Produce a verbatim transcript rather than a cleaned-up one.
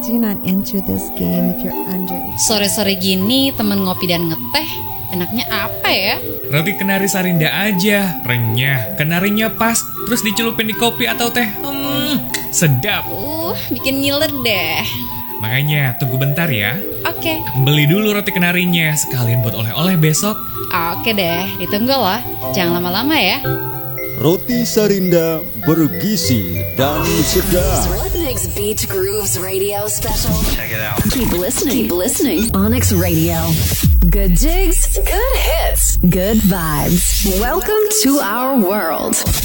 do not enter this game if you're under. Sore-sore gini temen ngopi dan ngeteh, enaknya apa ya? Roti kenari Sarinda aja, renyah, kenarinya pas, terus dicelupin di kopi atau teh. Hmm, sedap. Uh, bikin ngiler deh. Makanya tunggu bentar ya. Oke. Beli dulu roti kenarinya, sekalian buat oleh-oleh besok. Oke deh, ditunggu loh. Jangan lama-lama ya. Roti Sarinda bergizi dan sedap. What makes Beach Grooves Radio special? Check it out. Keep listening. Keep listening. Onyx Radio. Good jigs, good hits, good vibes. Welcome to our world.